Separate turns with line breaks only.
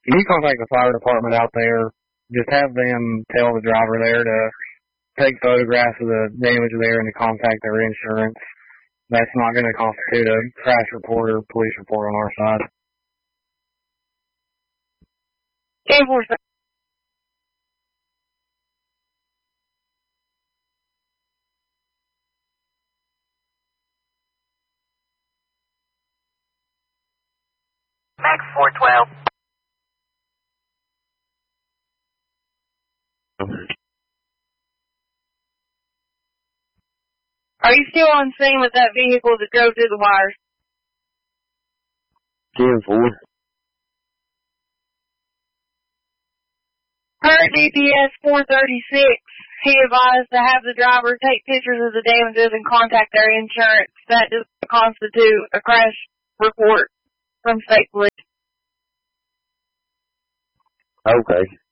You contact the fire department out there. Just have them tell the driver there to take photographs of the damage there and to contact their insurance. That's not going to constitute a crash report or police report on our side.
Max 412.
Are you still on scene with that vehicle that drove through the wires?
10-4.
Per DPS 436, he advised to have the driver take pictures of the damages and contact their insurance. That does constitute a crash report from state police.
Okay.